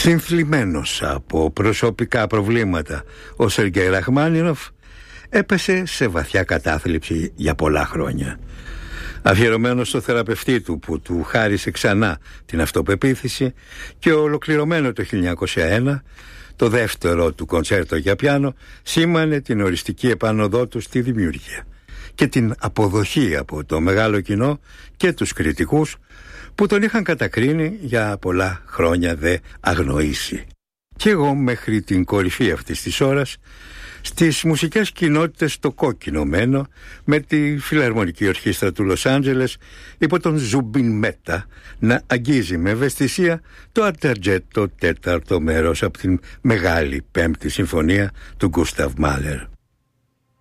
Συνθλιμμένος από προσωπικά προβλήματα, ο Σεργέι Ραχμάνινοφ έπεσε σε βαθιά κατάθλιψη για πολλά χρόνια. Αφιερωμένος στο θεραπευτή του που του χάρισε ξανά την αυτοπεποίθηση και ολοκληρωμένο το 1901, το δεύτερο του κοντσέρτο για πιάνο σήμανε την οριστική επάνωδό του στη δημιουργία και την αποδοχή από το μεγάλο κοινό και τους κριτικούς που τον είχαν κατακρίνει για πολλά χρόνια δε αγνοήσει. Και εγώ μέχρι την κορυφή αυτής της ώρας στις μουσικές κοινότητες στο κόκκινο μένω με τη Φιλαρμονική Ορχήστρα του Λος Άντζελες υπό τον Ζουμπίν Μέτα να αγγίζει με ευαισθησία το αρταρτζέτο τέταρτο μέρος από την μεγάλη πέμπτη συμφωνία του Γκούσταβ Μάλερ.